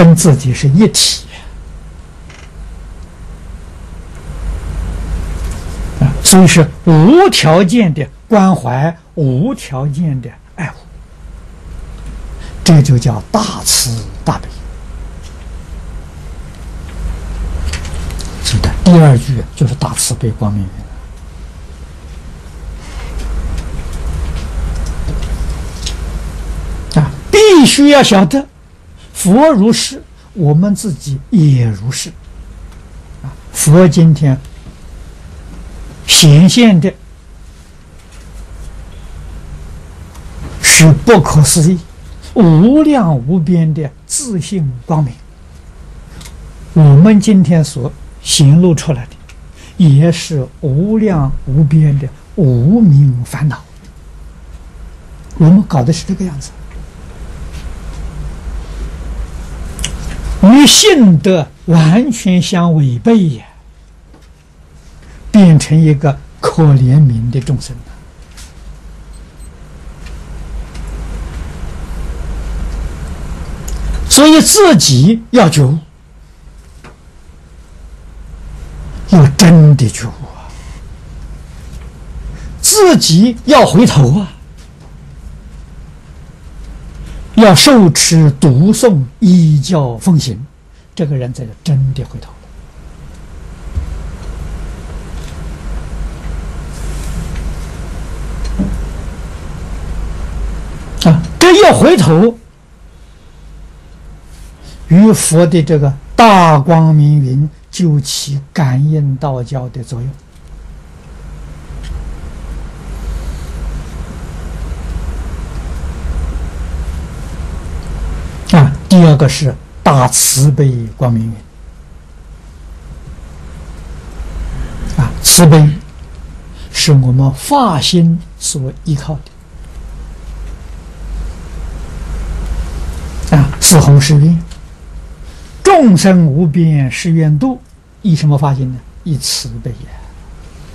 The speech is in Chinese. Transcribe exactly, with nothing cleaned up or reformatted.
跟自己是一体啊，所以是无条件的关怀，无条件的爱护，这就叫大慈大悲。是的，第二句就是大慈悲光明云。啊，必须要晓得，佛如是，我们自己也如是。啊，佛今天显现的是不可思议、无量无边的自性光明。我们今天所显露出来的，也是无量无边的无明烦恼。我们搞的是这个样子。与性德完全相违背呀，变成一个可怜悯的众生了。所以自己要觉悟，要真的觉悟啊，自己要回头啊，要受持读诵依教奉行，这个人才是真的回头了啊！这要回头，与佛的这个大光明云就起感应道交的作用。啊，第二个是大慈悲光明云。啊，慈悲是我们发心所依靠的。啊，四弘誓愿，众生无边誓愿度，以什么发心呢？以慈悲呀。